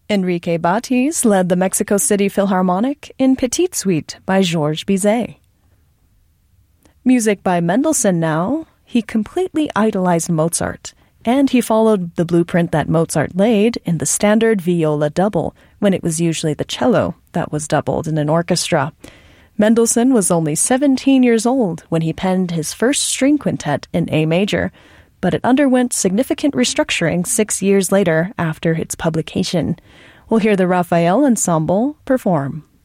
Enrique Batis led the Mexico City Philharmonic in Petite Suite by Georges Bizet. Music by Mendelssohn now. He completely idolized Mozart, and he followed the blueprint that Mozart laid in the standard viola double, when it was usually the cello that was doubled in an orchestra. Mendelssohn was only 17 years old when he penned his first string quintet in A major, but it underwent significant restructuring 6 years later after its publication. We'll hear the Raphael Ensemble perform.